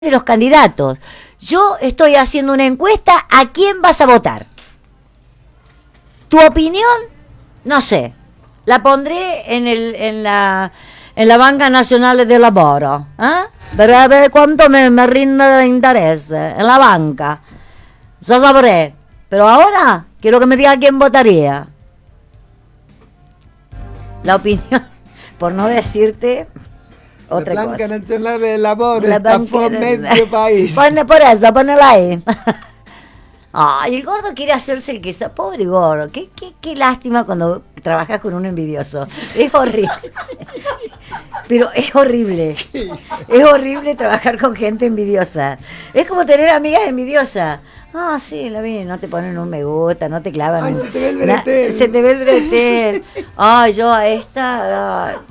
de los candidatos. Yo estoy haciendo una encuesta, ¿a quién vas a votar? ¿Tu opinión? No sé. La pondré en la Banca Nacional de Laboro, para ver cuánto me rinde de interés en la banca. Ya sabré. Pero ahora quiero que me diga quién votaría. La opinión, por no decirte otra cosa. La Banca Nacional de Labor está por medio país. Ponela ahí. Ay, el gordo quiere hacerse el que está. Pobre gordo. Qué lástima cuando trabajas con un envidioso. Es horrible. Pero es horrible. Es horrible trabajar con gente envidiosa. Es como tener amigas envidiosas. Ah, sí, la vi. No te ponen un me gusta, no te clavan. Ay, se te ve el bretel. Se te ve el bretel. Ay, yo a esta. Ay.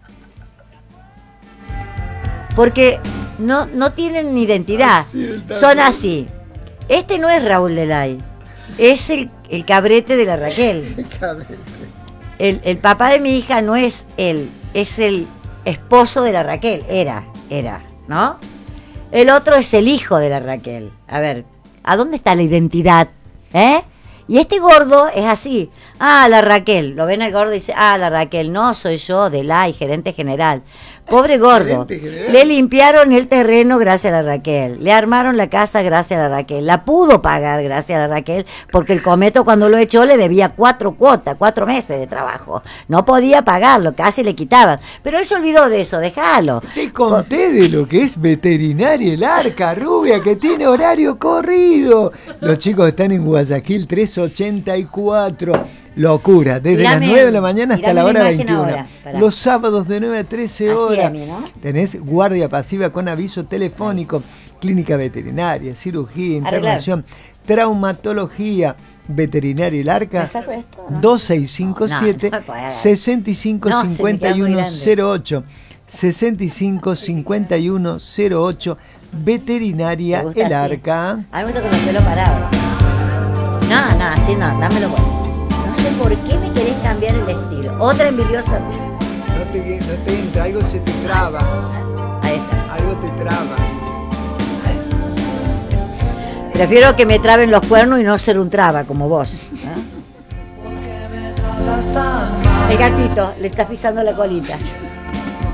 Porque no tienen identidad. Son así. Este no es Raúl Delay, es el cabrete de la Raquel. El papá de mi hija no es él, es el esposo de la Raquel, era, ¿no? El otro es el hijo de la Raquel. A ver, ¿a dónde está la identidad? Y este gordo es así. Ah, la Raquel. Lo ven al gordo y dice, ah, la Raquel. No, soy yo, Delay, gerente general. Pobre gordo. Le limpiaron el terreno gracias a la Raquel. Le armaron la casa gracias a la Raquel. La pudo pagar gracias a la Raquel, porque el cometo cuando lo echó le debía 4 meses de trabajo. No podía pagarlo, casi le quitaban. Pero él se olvidó de eso, déjalo. Te conté de lo que es Veterinaria El Arca, rubia, que tiene horario corrido. Los chicos están en Guayaquil 384. Locura, desde las 9 de la mañana hasta la hora 21. Los sábados de 9 a 13 horas. ¿No? Tenés guardia pasiva con aviso telefónico, clínica veterinaria, cirugía, internación, traumatología. Veterinaria El Arca, ¿no? 2657 655108 655108. Veterinaria El Arca. A mí me gusta con el pelo parado. No, así no, dámelo bueno. No sé por qué me querés cambiar el estilo. Otra envidiosa. No te entra, algo se te traba. Ahí está. Algo te traba. Prefiero que me traben los cuernos y no ser un traba como vos. El gatito le está pisando la colita.